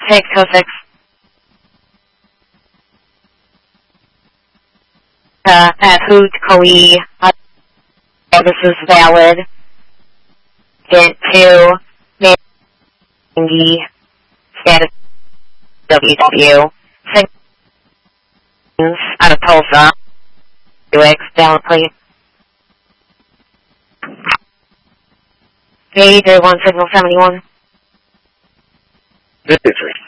606. At Hoot Koi. This is valid. Hint 2. Mangi. Status WW. Things out of Tulsa. UX down, please. 831 signal 71. 53.